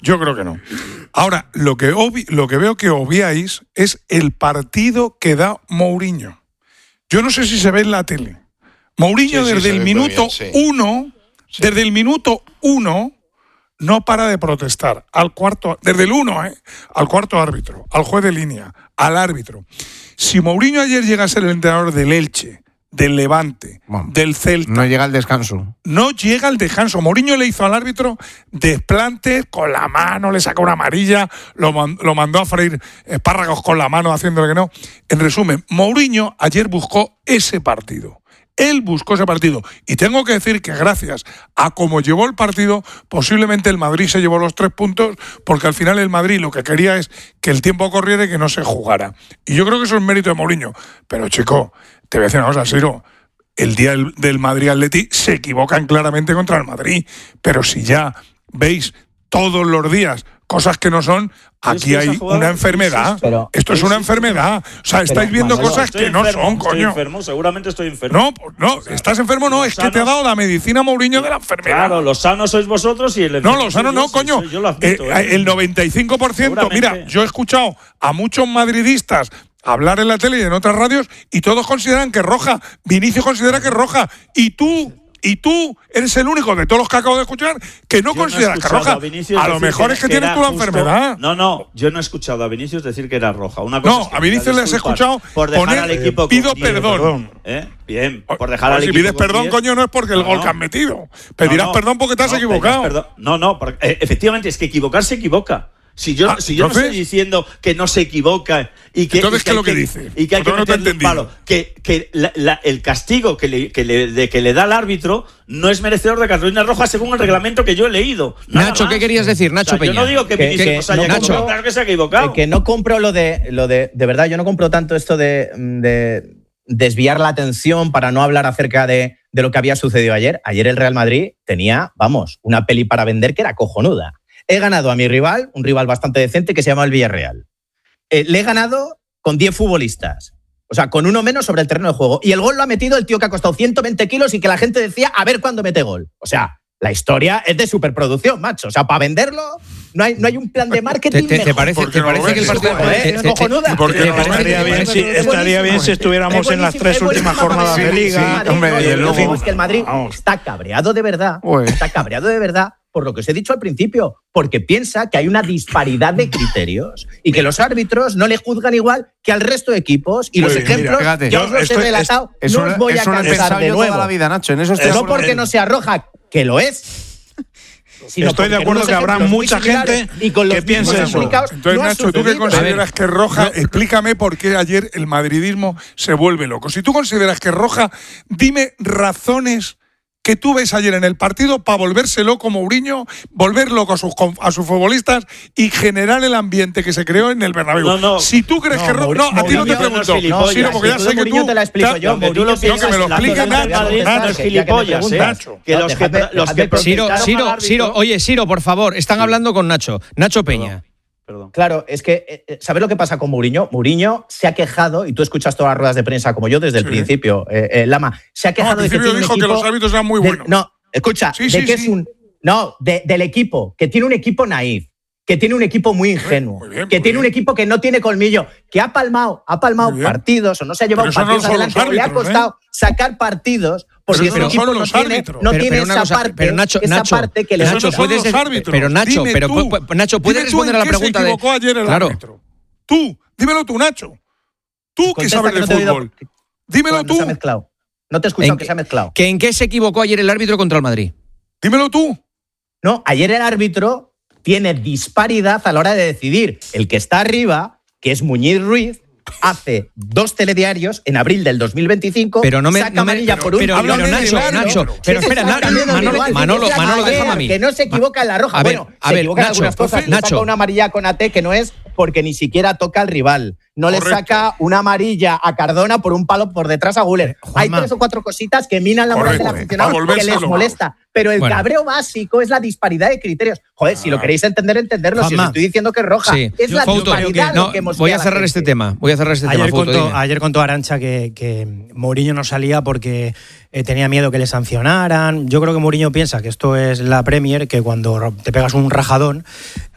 Yo creo que no. Ahora, lo que veo que obviáis es el partido que da Mourinho. Yo no sé si se ve en la tele. Mourinho desde el minuto 1, desde el minuto 1, no para de protestar. Desde el 1, al cuarto árbitro, al juez de línea, al árbitro. Si Mourinho ayer llega a ser el entrenador del Elche, del Levante, del Celta. No llega al descanso. No llega al descanso. Mourinho le hizo al árbitro desplante con la mano, le sacó una amarilla, lo mandó a freír espárragos con la mano haciéndole que no. En resumen, Mourinho ayer buscó ese partido. Él buscó ese partido. Y tengo que decir que gracias a cómo llevó el partido, posiblemente el Madrid se llevó los 3 puntos, porque al final el Madrid lo que quería es que el tiempo corriera y que no se jugara. Y yo creo que eso es mérito de Mourinho. Pero, chico, te voy a decir una cosa, Siro. El día del Madrid-Atleti se equivocan claramente contra el Madrid. Pero si ya veis todos los días cosas que no son, aquí hay una enfermedad. Esto es una enfermedad. O sea, estáis viendo cosas que no son, coño. Estoy enfermo, seguramente estoy enfermo. No, estás enfermo, no, es que te ha dado la medicina Mourinho de la enfermedad. Claro, los sanos sois vosotros y el enfermo. No, los sanos no, coño. Yo lo admito, el 95%, mira, yo he escuchado a muchos madridistas hablar en la tele y en otras radios y todos consideran que es roja. Vinicius considera que es roja. Y tú eres el único de todos los que acabo de escuchar que no consideras que es roja. A lo mejor es que tienes tú la enfermedad. No, yo no he escuchado a Vinicius decir que era roja. Una cosa es que a Vinicius les he escuchado por dejar al equipo pido perdón. Bien, por dejar al equipo. Si pides perdón, coño, no es porque el gol que has metido. Pedirás perdón porque te has equivocado. Efectivamente, es que equivocar se equivoca. Si yo no estoy diciendo que no se equivoca y que entonces, ¿qué es lo que dice? Y que hay que meterle un palo, que el castigo que le da el árbitro no es merecedor de cartulina roja según el reglamento que yo he leído. Nacho, ¿qué querías decir, Nacho Peña? Yo no digo que Vinicius haya equivocado, claro que se ha equivocado. Que no compro lo de verdad, yo no compro tanto esto de desviar la atención para no hablar acerca de lo que había sucedido ayer. Ayer el Real Madrid tenía, una peli para vender que era cojonuda. He ganado a mi rival, un rival bastante decente que se llama el Villarreal. Le he ganado con 10 futbolistas. O sea, con uno menos sobre el terreno de juego. Y el gol lo ha metido el tío que ha costado 120 kilos y que la gente decía, a ver cuándo mete gol. O sea, la historia es de superproducción, macho. O sea, para venderlo no hay un plan de marketing. ¿Te parece que el partido es cojonuda? Estaría bien si estuviéramos en las 3 últimas jornadas de Liga. Es que el Madrid está cabreado de verdad. Está cabreado de verdad por lo que os he dicho al principio, porque piensa que hay una disparidad de criterios y que los árbitros no le juzgan igual que al resto de equipos. Y los ejemplos, yo os los he relatado, no os voy a cansar de nuevo. Toda la vida, Nacho, en eso no porque no sea roja, que lo es. Estoy de acuerdo que habrá mucha gente que piense eso. Entonces, Nacho, tú que consideras que es roja, explícame por qué ayer el madridismo se vuelve loco. Si tú consideras que es roja, dime razones que tú ves ayer en el partido para volverse loco Mourinho, volver loco a sus futbolistas y generar el ambiente que se creó en el Bernabéu. Si tú crees que roja, no, a ti no te pregunto. Sino porque ya sé que tú te la explico yo. Que me lo explique Nacho. Gilipollas, Nacho. Siro, por favor, están hablando con Nacho. Nacho Peña. Perdón. Claro, es que, ¿sabes lo que pasa con Mourinho? Mourinho se ha quejado, y tú escuchas todas las ruedas de prensa como yo desde el principio, Lama, se ha quejado de que tiene un equipo... que los árbitros eran muy buenos. Del equipo, que tiene un equipo naif, que tiene un equipo muy ingenuo, tiene un equipo que no tiene colmillo, que ha palmado partidos, o no se ha llevado partidos adelante, o le ha costado sacar partidos, porque ese equipo no tiene esa parte que le Nacho, ¿puedes responder a la pregunta de ayer el árbitro? Tú, dímelo tú, Nacho. Tú que sabes de fútbol. Dímelo tú. No te he escuchado que se ha mezclado. ¿En qué se equivocó ayer el árbitro contra el Madrid? Dímelo tú. No, ayer el árbitro tiene disparidad a la hora de decidir. El que está arriba, que es Muñiz Ruiz, hace 2 telediarios en abril del 2025, saca amarilla por un... Nacho, pero espera, Manolo, déjame a mí. Que no se equivoca en la roja. Se equivoca en algunas cosas. Le saca una amarilla con AT que no es porque ni siquiera toca al rival. No le saca una amarilla a Cardona por un palo por detrás a Güler. Hay 3 o 4 cositas que minan la moral del aficionado que les molesta. Pero el cabreo básico es la disparidad de criterios. Joder, si lo queréis entenderlo. Si os estoy diciendo que es roja, es la disparidad lo que hemos... Voy a cerrar este tema. Ayer contó Arantxa que Mourinho no salía porque tenía miedo que le sancionaran. Yo creo que Mourinho piensa que esto es la Premier, que cuando te pegas un rajadón